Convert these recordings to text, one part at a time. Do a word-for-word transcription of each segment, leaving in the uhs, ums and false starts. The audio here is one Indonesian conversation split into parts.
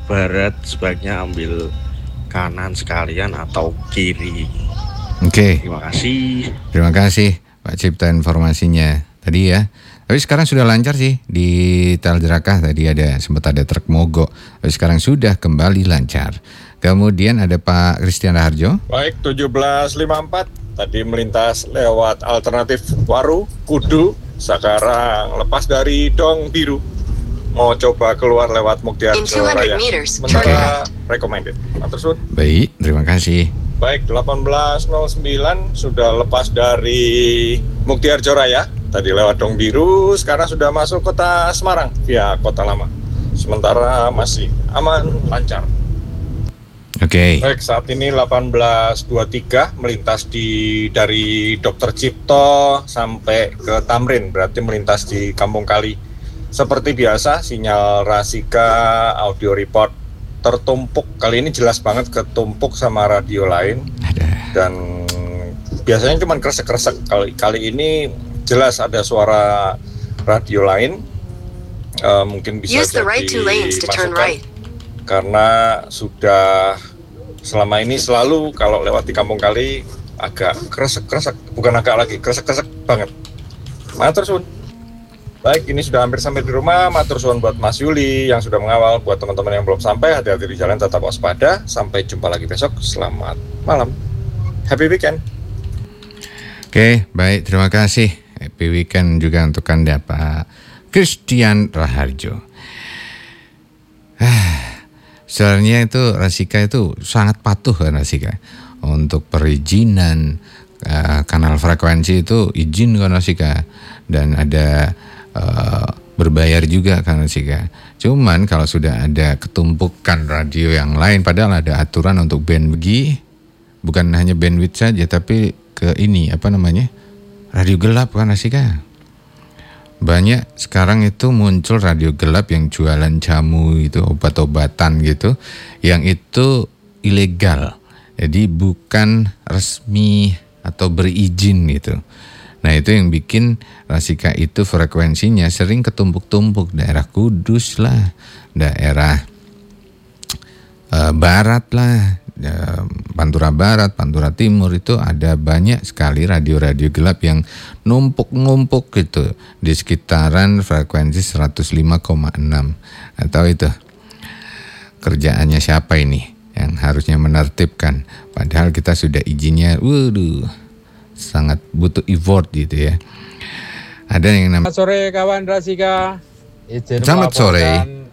barat sebaiknya ambil kanan sekalian atau kiri. Oke. Terima kasih. Terima kasih Pak Cipta informasinya tadi ya. Tapi sekarang sudah lancar sih di Tol Jerakah, tadi ada sempat ada truk mogok. Tapi sekarang sudah kembali lancar. Kemudian ada Pak Christian Raharjo. Baik, tujuh belas lima puluh empat tadi melintas lewat alternatif Waru, Kudu, sekarang lepas dari Dong Biru. Mau coba keluar lewat Muktiar Raya. Sementara recommended. Matur suwun. Baik, terima kasih. Baik, delapan belas nol sembilan sudah lepas dari Muktiar Raya. Tadi lewat Dong Biru, sekarang sudah masuk kota Semarang via Kota Lama. Sementara masih aman, lancar. Oke. Okay. Baik, saat ini delapan belas dua puluh tiga melintas di dari Dokter Cipto sampai ke Tamrin, berarti melintas di Kampung Kali. Seperti biasa, sinyal Rasika audio report tertumpuk. Kali ini jelas banget ketumpuk sama radio lain. Dan biasanya cuma kresek-kresek. Kali kali ini jelas ada suara radio lain. Uh, mungkin bisa Use the right two lanes to turn right. Karena sudah selama ini selalu kalau lewat di Kampung Kali agak kresek-kresek, bukan agak lagi, kresek-kresek banget. Matur suwun. Baik, ini sudah hampir sampai di rumah. Matur suwun buat Mas Yuli yang sudah mengawal. Buat teman-teman yang belum sampai, hati-hati di jalan, tetap waspada. Sampai jumpa lagi besok. Selamat malam. Happy weekend. Oke, baik, terima kasih. Happy weekend juga untuk Anda Pak Christian Raharjo. Sebenarnya itu Rasika itu sangat patuh kan Rasika untuk perizinan uh, kanal frekuensi itu izin kan Rasika, dan ada uh, berbayar juga kan Rasika. Cuman kalau sudah ada ketumpukan radio yang lain, padahal ada aturan untuk bandwidth, bukan hanya bandwidth saja tapi ke ini apa namanya radio gelap kan Rasika. Banyak sekarang itu muncul radio gelap yang jualan jamu itu, obat-obatan gitu, yang itu ilegal. Jadi bukan resmi atau berizin gitu. Nah itu yang bikin Rasika itu frekuensinya sering ketumpuk-tumpuk. Daerah Kudus lah, daerah uh, Barat lah, Pantura Barat, Pantura Timur, itu ada banyak sekali radio-radio gelap yang numpuk-numpuk gitu di sekitaran frekuensi seratus lima koma enam. Atau itu kerjaannya siapa ini yang harusnya menertibkan, padahal kita sudah izinnya, waduh, sangat butuh effort gitu ya. Ada yang namanya Selamat sore kawan Rasika. Izin Selamat sore.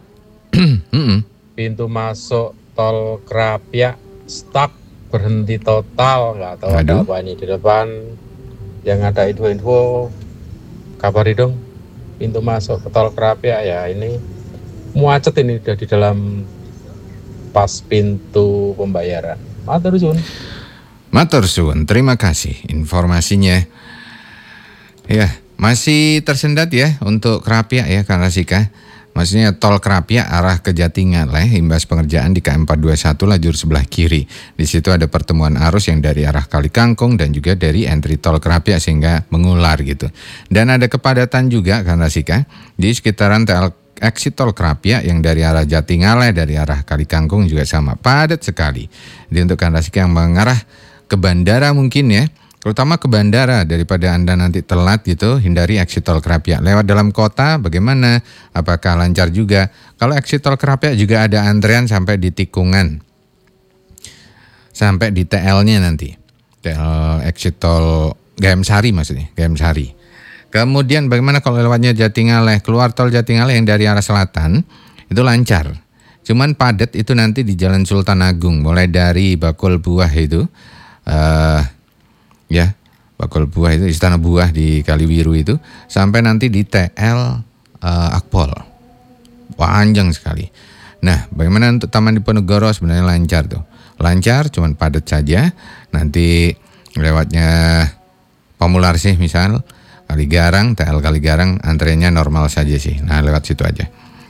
Pintu masuk tol Krapia stuck, berhenti total, nggak tahu ada apa ini di depan. Yang ada info-info, kabari dong. Pintu masuk ke tol Krapia ya ini muacet, ini udah di dalam pas pintu pembayaran. Matur suwun. Matur suwun, terima kasih informasinya. Ya, masih tersendat ya untuk Krapia ya kan Rasika. Maksudnya tol Krapia arah ke Jatingaleh imbas pengerjaan di K M empat dua satu lajur sebelah kiri. Di situ ada pertemuan arus yang dari arah Kali Kangkung dan juga dari entry tol Krapia sehingga mengular gitu. Dan ada kepadatan juga kan Rasika di sekitaran tel exit tol Krapia yang dari arah Jatingaleh, dari arah Kali Kangkung juga sama, padat sekali. Jadi untuk kan Rasika yang mengarah ke bandara mungkin ya, terutama ke bandara, daripada Anda nanti telat gitu, hindari exit tol Krapia. Lewat dalam kota bagaimana? Apakah lancar juga? Kalau exit tol Krapia juga ada antrean sampai di tikungan, sampai di T L-nya nanti. T L exit tol G M Sari maksudnya, G M Sari. Kemudian bagaimana kalau lewatnya Jatingaleh? Keluar tol Jatingaleh yang dari arah selatan itu lancar. Cuman padat itu nanti di Jalan Sultan Agung, mulai dari Bakul Buah itu. Uh, ya, Bakul Buah itu Istana Buah di Kaliwiru itu sampai nanti di T L uh, Akpol, panjang sekali. Nah, bagaimana untuk Taman Diponegoro? Sebenarnya lancar tuh, lancar, cuman padat saja. Nanti lewatnya Pamularsih misal, Kaligarang, T L Kaligarang, antreannya normal saja sih. Nah, lewat situ aja.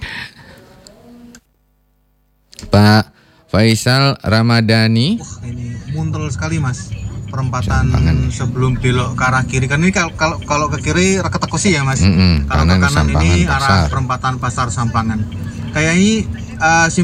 Pak Faisal Ramadhani. Uh, ini muntel sekali mas, perempatan Sampangan. Sebelum belok ke arah kiri kan ini kalau kalau, kalau ke kiri Reketekusi ya mas. Mm-mm, kalau kanan ke kanan ini Sampangan arah Pasar. perempatan Pasar Sampangan. Kayak ini uh,